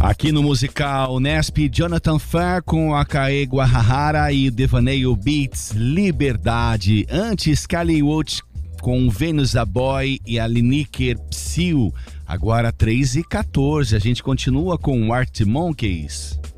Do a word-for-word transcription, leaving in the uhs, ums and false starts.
Aqui no musical Nesp, Jonathan Farr com a Kae Guahahara e Devaneio Beats, Liberdade. Antes, Kali Uchis com Venus a Boy e a Lineker Psyu. Agora três e quatorze, a gente continua com Arctic Monkeys.